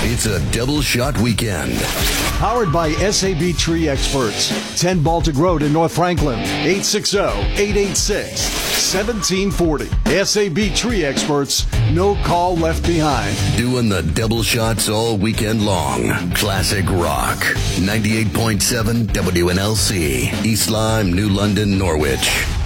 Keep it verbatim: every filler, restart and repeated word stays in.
It's a double shot weekend. Powered by S A B Tree Experts. ten Baltic Road in North Franklin. eight six zero, eight eight six, one seven four zero. S A B Tree Experts. No call left behind. Doing the double shots all weekend long. Classic rock. ninety-eight point seven W N L C. East Lyme, New London, Norwich.